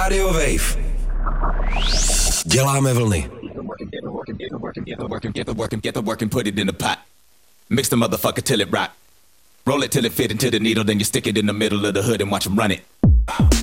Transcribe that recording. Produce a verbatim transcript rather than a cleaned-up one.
Radio Wave. Děláme vlny. Mix the motherfucker till it rock. Roll it till it fit into the needle, then you stick it in the middle of the hood and watch them run it.